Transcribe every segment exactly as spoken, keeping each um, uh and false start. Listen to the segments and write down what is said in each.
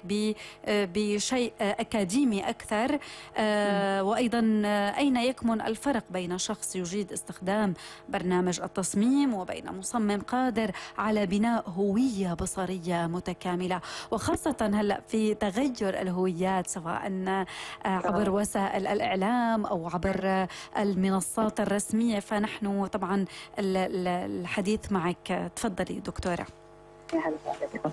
بشيء أكاديمي أكثر، وأيضا أين يكمن الفرق بين شخص يجيد استخدام برنامج التصميم وبين مصمم قادر على بناء هوية بصرية متكاملة، وخاصة هلأ في تغير الهويات سواء عبر وسائل الإعلام أو عبر المنصات الرسمية. فنحن طبعا الحديث معك. تفضلي دكتورة. يا هلا وسهلا.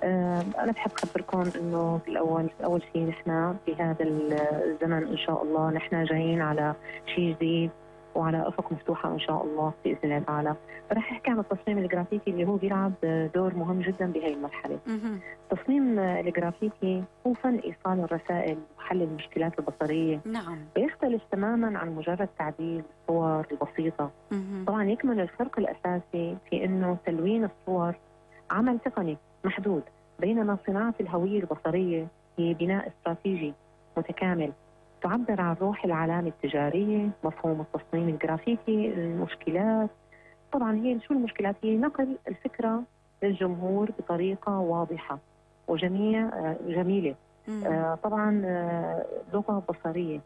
أنا بحب أخبركم إنه في الأول في أول شيء نحن في هذا الزمن إن شاء الله نحن جايين على شيء جديد وعلى أفق مفتوحة إن شاء الله بإذن الله تعالى. رح أحكي عن التصميم الجرافيكي اللي هو بيلعب دور مهم جدا بهي المرحلة. التصميم الجرافيكي هو فن إيصال الرسائل وحل المشكلات البصرية. نعم. بيختلف تماما عن مجرد تعديل الصور البسيطة. مم. طبعا يكمن الفرق الأساسي في إنه تلوين الصور عمل تقني محدود، بينما صناعة الهوية البصرية هي بناء استراتيجي متكامل تعبر عن روح العلامة التجارية، مفهوم التصميم الجرافيكي، المشكلات. طبعا هي شو المشكلات؟ هي نقل الفكرة للجمهور بطريقة واضحة وجميع جميلة. آه طبعا آه لغة بصرية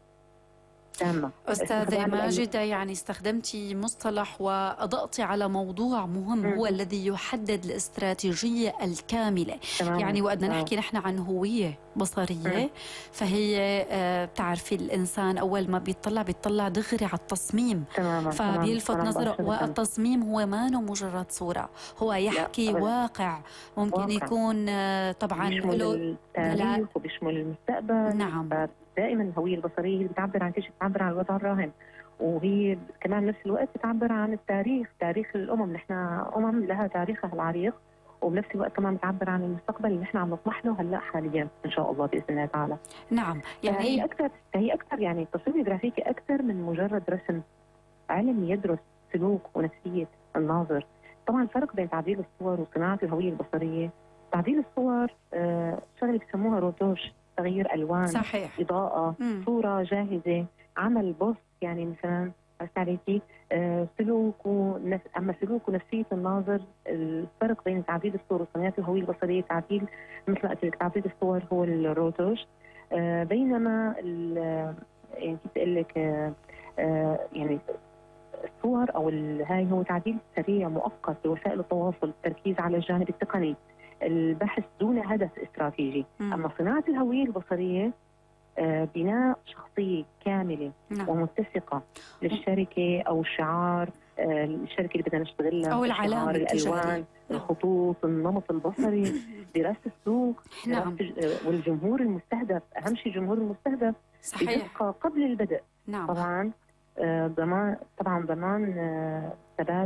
تامة. أستاذة ماجدة، يعني استخدمتي مصطلح وأضأتي على موضوع مهم هو الذي يحدد الاستراتيجية الكاملة. تمام. يعني وقتنا نحكي نحن عن هوية بصرية، فهي آه بتعرفي الإنسان أول ما بيطلع بيطلع دغري على التصميم، تماما. فبيلفت تمام. نظره. والتصميم هو ما هو مجرد صورة، هو يحكي واقع ممكن واقع. يكون آه طبعا له التاريخ وبيشمل المستقبل. نعم. دائما الهوية البصرية هي بتعبر عن كل شيء، بتعبر عن الوضع الراهن، وهي كمان نفس الوقت بتعبر عن التاريخ، تاريخ الأمم. نحن أمم لها تاريخها العريق، وبنفس الوقت كمان بتعبر عن المستقبل اللي نحن عم نطمح له هلا حاليا ان شاء الله باذن الله تعالى. نعم. يعني هي اكثر هي اكثر يعني التصميم الجرافيكي اكثر من مجرد رسم، علم يدرس سلوك ونفسيه الناظر. طبعا الفرق بين تعديل الصور وصناعه الهويه البصريه، تعديل الصور آه شغله بسموها روتوش، تغيير الوان، صحيح، اضاءه، مم. صوره جاهزه، عمل بوست. يعني مثلا عرفت عليكي آه سلوك ونف... اما سلوك ونفسيه الناظر. الفرق بين تعديل الصور وصناعه الهويه البصريه، تعديل مثل ما قلت لك تعديل الصور هو الروتوش، آه بينما يعني كيف اقول لك آه آه يعني الصور او هاي هو تعديل سريع مؤقت لوسائل التواصل، التركيز على الجانب التقني، البحث دون هدف استراتيجي. مم. اما صناعه الهويه البصريه آه بناء شخصيه كامله نعم. ومتسقه للشركه او الشعار، آه الشركه اللي بدنا نشتغلها، او العلامه الالوان، الخطوط، النمط البصري، دراسه السلوك. نعم. والجمهور المستهدف، اهم شيء الجمهور المستهدف. صحيح. قبل البدء. نعم. طبعا ضمان طبعا ضمان ثبات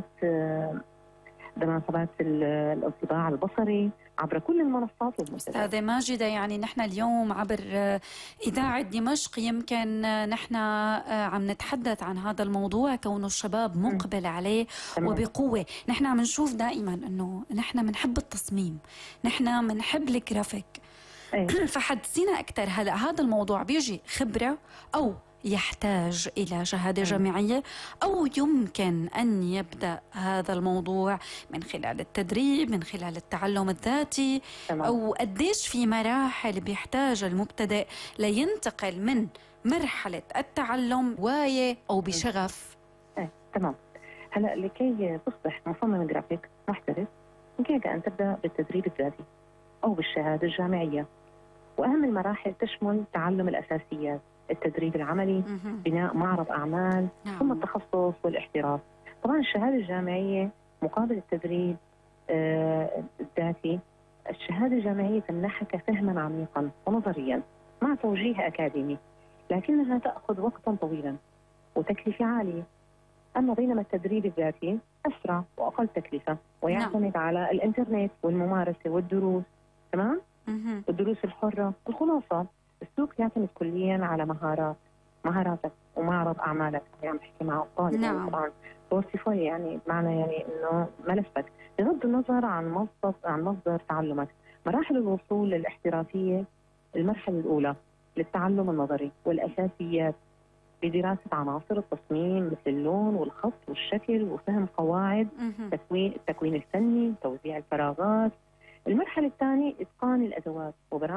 ضمان ثبات الانطباع البصري عبر كل المنصات والمنتديات. أستاذة ماجدة، يعني نحن اليوم عبر إذاعة دمشق يمكن نحن عم نتحدث عن هذا الموضوع كونه الشباب مقبل عليه تمام. وبقوة. نحن عم نشوف دائما أنه نحن بنحب التصميم، نحن بنحب الجرافيك. أيه. فحدثينا أكثر، هذا هذا الموضوع بيجي خبرة أو يحتاج إلى شهادة جامعية، أو يمكن أن يبدأ هذا الموضوع من خلال التدريب، من خلال التعلم الذاتي؟ تمام. أو قديش في مراحل بيحتاج المبتدئ لينتقل من مرحلة التعلم واية أو بشغف؟ ايه تمام. هلا لكي تصبح مصمم جرافيك محترف يمكنك أن تبدأ بالتدريب الذاتي أو بالشهادة الجامعية، وأهم المراحل تشمل تعلم الأساسيات، التدريب العملي، مهم. بناء معرض أعمال، نعم. ثم التخصص والاحتراف. طبعا الشهادة الجامعية مقابل التدريب آه الذاتي. الشهادة الجامعية تمنحك فهما عميقا ونظريا مع توجيه أكاديمي، لكنها تأخذ وقتا طويلا وتكلفة عالية. أما بينما التدريب الذاتي أسرع وأقل تكلفة، ويعتمد نعم. على الإنترنت والممارسة والدروس. تمام؟ مهم. والدروس الحرة. الخلاصة السوق يعتمد كليا على مهارات مهاراتك ومعرض أعمالك. يعني بحكي مع الطالب نعم. طبعا بورتفوليو، يعني معنى يعني إنه ملفك بغض النظر عن مصدر عن مصدر تعلمك. مراحل الوصول للاحترافية: المرحلة الأولى للتعلم النظري والأساسيات بدراسة عناصر التصميم مثل اللون والخط والشكل وفهم قواعد تكوين التكوين الفني، توزيع الفراغات. المرحلة الثانية إتقان الأدوات وبرامج